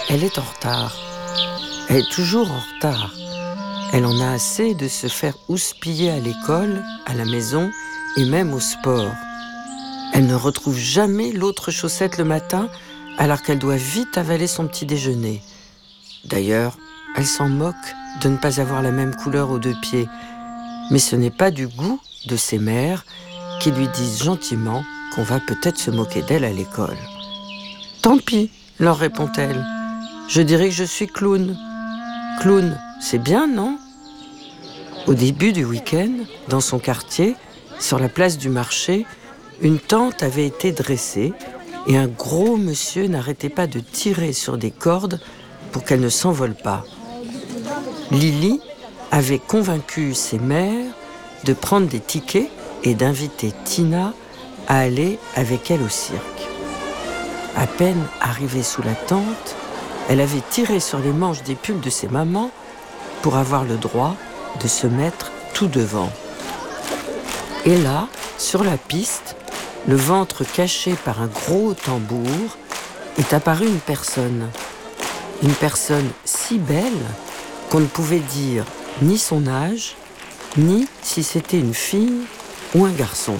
Elle est en retard. Elle est toujours en retard. Elle en a assez de se faire houspiller à l'école, à la maison et même au sport. Elle ne retrouve jamais l'autre chaussette le matin alors qu'elle doit vite avaler son petit déjeuner. D'ailleurs, elle s'en moque de ne pas avoir la même couleur aux 2 pieds. Mais ce n'est pas du goût de ses mères qui lui disent gentiment qu'on va peut-être se moquer d'elle à l'école. « Tant pis », leur répond-elle. « Je dirais que je suis clown. » Clown, c'est bien, non ? Au début du week-end, dans son quartier, sur la place du marché, une tente avait été dressée et un gros monsieur n'arrêtait pas de tirer sur des cordes pour qu'elle ne s'envole pas. Lily avait convaincu ses mères de prendre des tickets et d'inviter Tina à aller avec elle au cirque. À peine arrivée sous la tente, elle avait tiré sur les manches des pulls de ses mamans pour avoir le droit de se mettre tout devant. Et là, sur la piste, le ventre caché par un gros tambour, est apparue une personne. Une personne si belle qu'on ne pouvait dire ni son âge, ni si c'était une fille ou un garçon.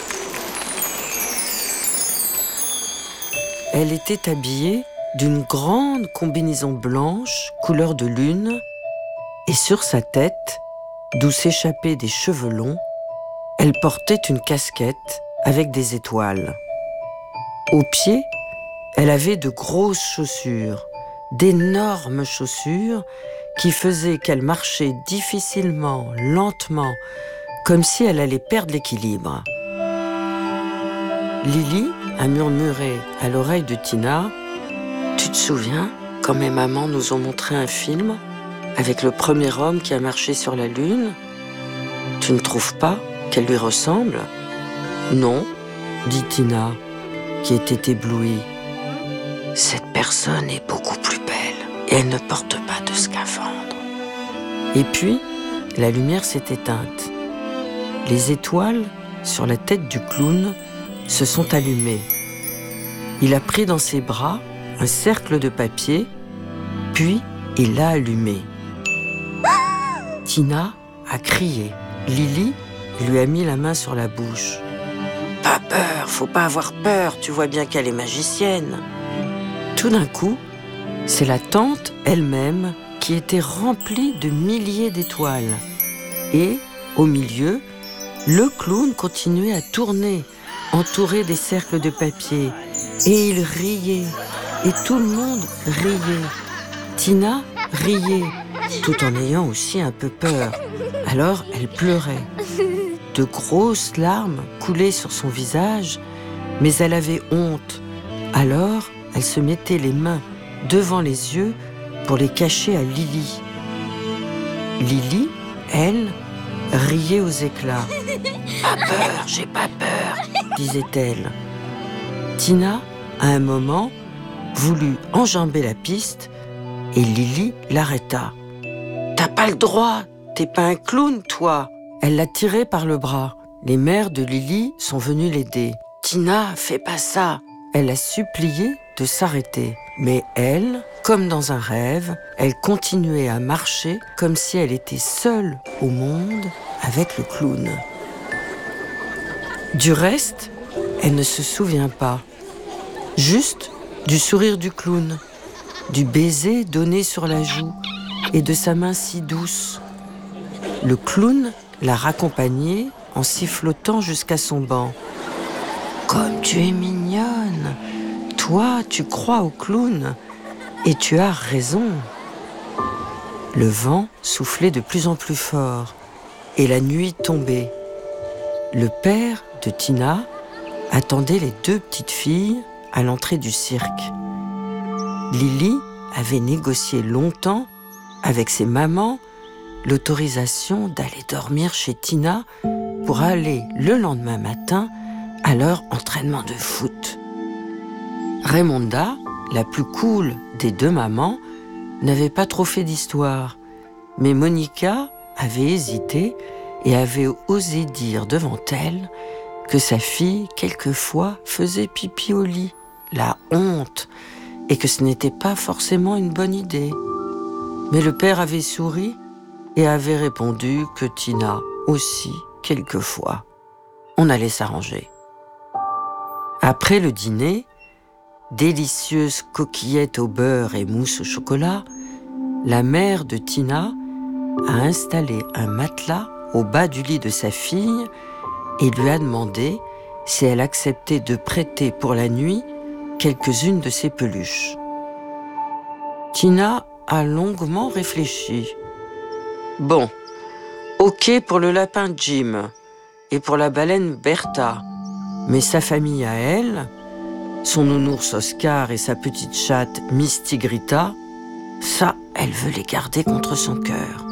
Elle était habillée d'une grande combinaison blanche, couleur de lune, et sur sa tête, d'où s'échappaient des cheveux longs, elle portait une casquette avec des étoiles. Aux pieds, elle avait de grosses chaussures, d'énormes chaussures qui faisaient qu'elle marchait difficilement, lentement, comme si elle allait perdre l'équilibre. Lily a murmuré à l'oreille de Tina « Tu te souviens quand mes mamans nous ont montré un film avec le premier homme qui a marché sur la Lune ? Tu ne trouves pas qu'elle lui ressemble ?»« Non, » dit Tina, qui était éblouie. « Cette personne est beaucoup plus belle et elle ne porte pas de scaphandre. » Et puis, la lumière s'est éteinte. Les étoiles sur la tête du clown se sont allumées. Il a pris dans ses bras un cercle de papier, puis il l'a allumé. Tina a crié. Lily lui a mis la main sur la bouche. « Pas peur, faut pas avoir peur, tu vois bien qu'elle est magicienne. » Tout d'un coup, c'est la tente elle-même qui était remplie de milliers d'étoiles. Et, au milieu, le clown continuait à tourner, entouré des cercles de papier. Et il riait, et tout le monde riait. Tina riait, tout en ayant aussi un peu peur. Alors elle pleurait. De grosses larmes coulaient sur son visage, mais elle avait honte. Alors elle se mettait les mains devant les yeux pour les cacher à Lily. Lily, elle, riait aux éclats. « Pas peur, j'ai pas peur », disait-elle. Tina, à un moment, voulut enjamber la piste et Lily l'arrêta. « T'as pas le droit, t'es pas un clown, toi !» Elle l'a tiré par le bras. Les mères de Lily sont venues l'aider. « Tina, fais pas ça !» Elle a supplié de s'arrêter. Mais elle, comme dans un rêve, elle continuait à marcher comme si elle était seule au monde avec le clown. Du reste, elle ne se souvient pas. Juste du sourire du clown, du baiser donné sur la joue et de sa main si douce. Le clown l'a raccompagnée en sifflotant jusqu'à son banc. « Comme tu es mignonne ! Toi, tu crois au clown et tu as raison. » Le vent soufflait de plus en plus fort et la nuit tombait. Le père de Tina attendait les 2 petites filles à l'entrée du cirque. Lily avait négocié longtemps avec ses mamans l'autorisation d'aller dormir chez Tina pour aller le lendemain matin à leur entraînement de foot. Raymonda, la plus cool des 2 mamans, n'avait pas trop fait d'histoire, mais Monica avait hésité et avait osé dire devant elle que sa fille, quelquefois, faisait pipi au lit. La honte! et que ce n'était pas forcément une bonne idée. Mais le père avait souri et avait répondu que Tina aussi, quelquefois, on allait s'arranger. Après le dîner, délicieuse coquillettes au beurre et mousse au chocolat, la mère de Tina a installé un matelas au bas du lit de sa fille et lui a demandé si elle acceptait de prêter pour la nuit quelques-unes de ses peluches. Tina a longuement réfléchi. Bon, ok pour le lapin Jim et pour la baleine Bertha, mais sa famille à elle, son nounours Oscar et sa petite chatte Miss Tigrita, ça, elle veut les garder contre son cœur.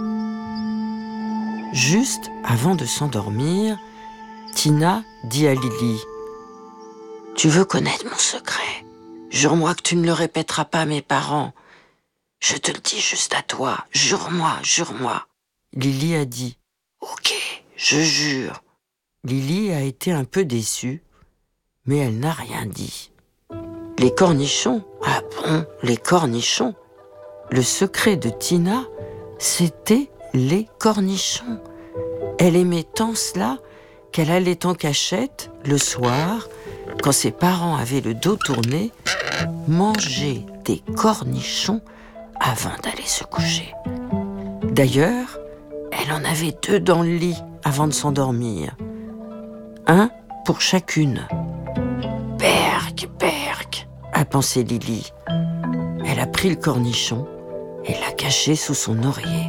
Juste avant de s'endormir, Tina dit à Lily: « Tu veux connaître mon secret? Jure-moi que tu ne le répéteras pas à mes parents. Je te le dis juste à toi, jure-moi, jure-moi. » Lily a dit: « Ok, je jure. » Lily a été un peu déçue, mais elle n'a rien dit. Les cornichons? Ah bon, les cornichons? Le secret de Tina, c'était les cornichons. Elle aimait tant cela qu'elle allait en cachette, le soir, quand ses parents avaient le dos tourné, manger des cornichons avant d'aller se coucher. D'ailleurs, elle en avait 2 dans le lit avant de s'endormir. 1 pour chacune. « Berk, Berk !» a pensé Lily. Elle a pris le cornichon et l'a caché sous son oreiller.